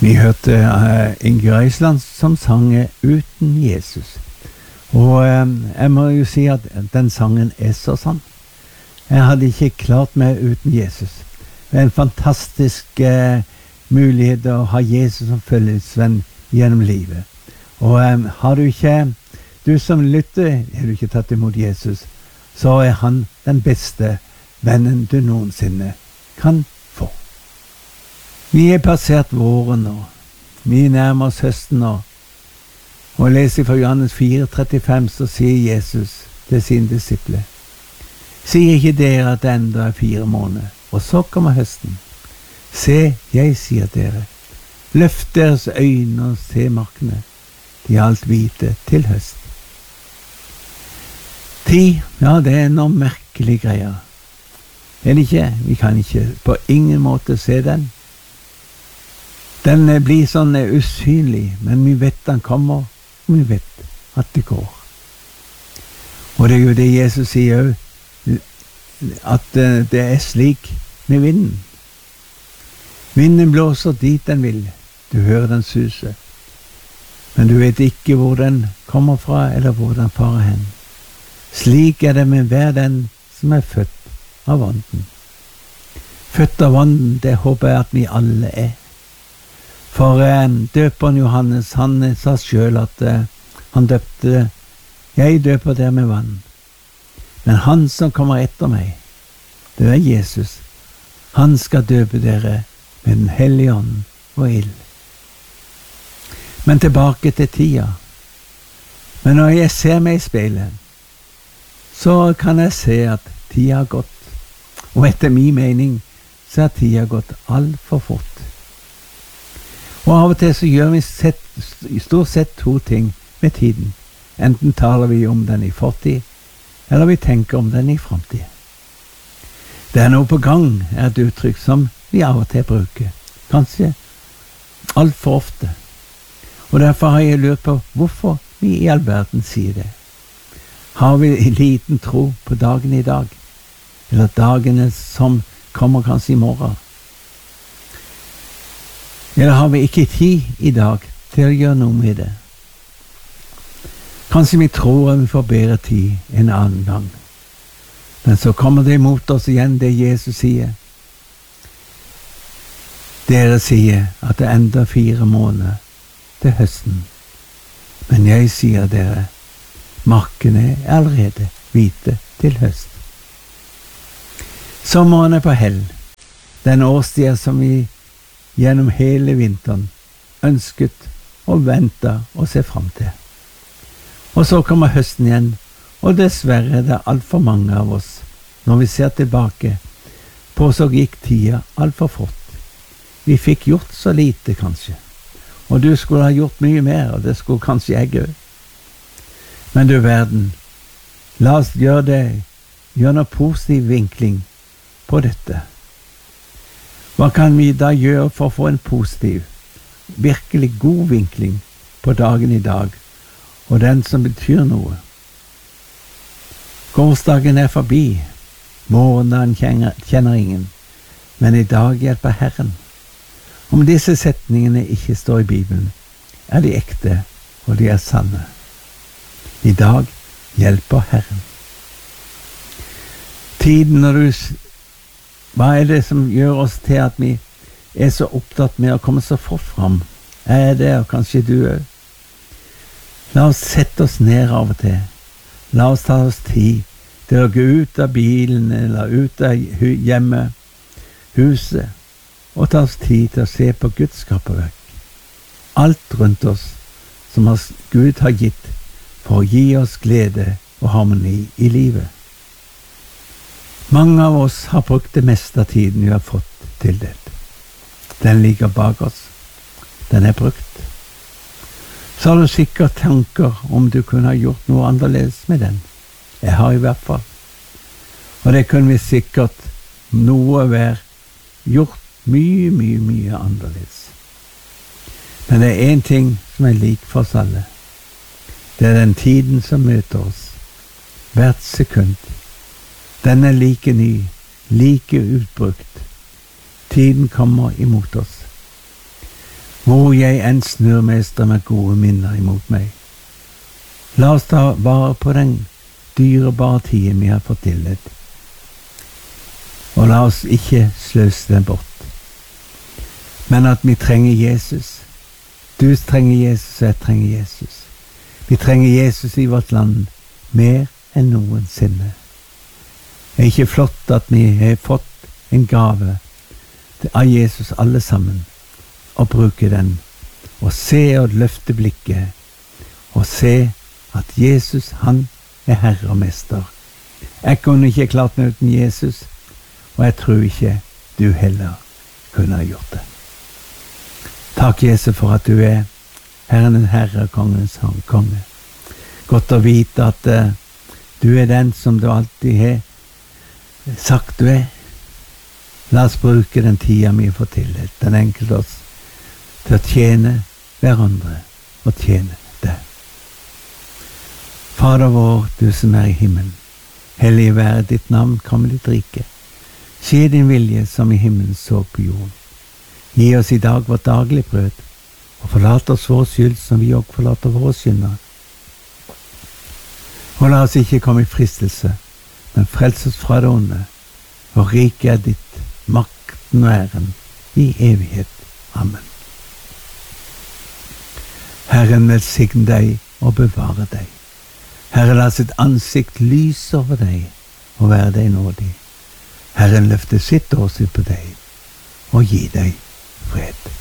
Vi hørte Inger Øysland som sang Uten Jesus. Og jeg må jo si at den sangen så sann. Jeg hadde ikke klart meg uten Jesus. Det en fantastisk mulighet å ha Jesus som følgesvenn gjennom livet. Og har du ikke, du som lytter, har du ikke tatt imot Jesus, så han den beste vennen du noensinne kan få. Vi passert våren nå. Vi nærmer oss høsten nå. Og leser fra Johannes 4,35 så sier Jesus til sine disciple: Sier ikke dere at det enda 4 måneder, og så kommer høsten? Se, jeg sier dere, løft deres øyne og se markene, de alt hvite til høst. Tid, ja, det noen merkelige greier. Det ikke? Vi kan ikke på ingen måte se den. Den blir sånn usynlig, men vi vet den kommer, og vi vet at det går. Og det jo det Jesus sier også, at det slik med vinden. Vinden blåser dit den vil, du hører den suse, men du vet ikke hvor den kommer fra, eller hvor den farer hen. Slik det med hver den som født av ånden. Født av ånden, det håper jeg at vi alle For døperen Johannes, han sa selv at han døpte, jeg døper der med vann. Men han som kommer etter meg, det Jesus. Han skal døpe dere med den hellige ånd og ild. Men tilbake til tida. Men når jeg ser meg i speilet, så kan jeg se at tida har gått. Og etter min mening, så har tida gått alt for fort. Og av og til så gjør vi stort sett 2 ting med tiden. Enten taler vi om den i fortid, eller vi tenker om den i fremtid. Det noe på gang, et uttrykk som vi av og til bruker. Kanskje alt for ofte. Og derfor har jeg lurt på hvorfor vi i all verden sier det. Har vi liten tro på dagen i dag? Eller dagene som kommer kanskje i morgen? Eller har vi ikke tid i dag til å gjøre noe med det? Kanskje vi tror at vi får bedre tid en annen gang. Men så kommer det imot oss igjen det Jesus sier. Dere sier at det enda 4 måneder til høsten. Men jeg sier dere, markene allerede hvite til høst. Sommeren på hell. Den årstid som vi gjennom hele vinteren ønsket og ventet og se frem til. Og så kommer høsten igjen, og dessverre det alt for mange av oss. Når vi ser tilbake på så gikk tida alt for fort. Vi fikk gjort så lite kanskje, og du skulle ha gjort mye mer, og det skulle kanskje jeg òg. Men du verden, la oss gjøre noe positiv vinkling på dette. Hva kan vi da gjøre for å få en positiv, virkelig god vinkling på dagen i dag, og den som betyr noe? Gårsdagen forbi, morgendagen kjenner ingen, men i dag hjelper Herren. Om disse setningene ikke står i Bibelen, de ekte, og de sanne. I dag hjelper Herren. Tiden når du hva det som gjør oss til at vi så opptatt med å komme så fort fram? Det, og kanskje du òg? La oss sette oss ned av og til. La oss ta oss tid til å gå ut av bilen, eller ut av hjemmet, huset, og ta oss tid til å se på Guds skaperverk. Alt rundt oss som Gud har gitt for å gi oss glede og harmoni i livet. Mange av oss har brukt det meste av tiden vi har fått til det. Den ligger bak oss. Den brukt. Så har du sikkert tanker om du kunne ha gjort noe annerledes med den. Jeg har i hvert fall. Og det kunne vi sikkert noe være gjort mye annerledes. Men det en ting som lik for oss alle. Det den tiden som møter oss. Hvert sekund. Den like ny, like utbrukt. Tiden kommer imot oss. hvor jeg enn snur, mester, med gode minner imot meg. La oss ta vare på den dyrebare tiden vi har fått tillit, og la oss ikke sløse den bort. Men at vi trenger Jesus. Du trenger Jesus, og jeg trenger Jesus. Vi trenger Jesus i vårt land mer enn noensinne. Det er ikke flott at vi har fått en gave av Jesus alle sammen, og bruke den, og se og løfte blikket, og se at Jesus, han er Herre og Mester. Jeg kunne ikke klart meg uten Jesus, og jeg tror ikke du heller kunne ha gjort det. Takk, Jesus, for at du er Herren en Herre, kongens konge. Godt å vite at du er den som du alltid har sagt du er. La oss bruke den tiden vi får tillit, den enkelte oss, til å tjene hverandre og tjene deg. Fader vår, du som er i himmelen, hellig være ditt navn, kom ditt rike. Skje din vilje som i himmelen så på jorden. Gi oss i dag vårt daglige brød, og forlat oss vår skyld som vi også forlater våre syndere. Og la oss ikke komme i fristelse, men frels oss fra det onde, og riket er ditt, makten og æren i evighet. Amen. Herren velsigne deg og bevare deg. Herre, la sitt ansikt lyse over deg og være deg nådig. Herren løfter sitt åsyn på deg og gi deg fred.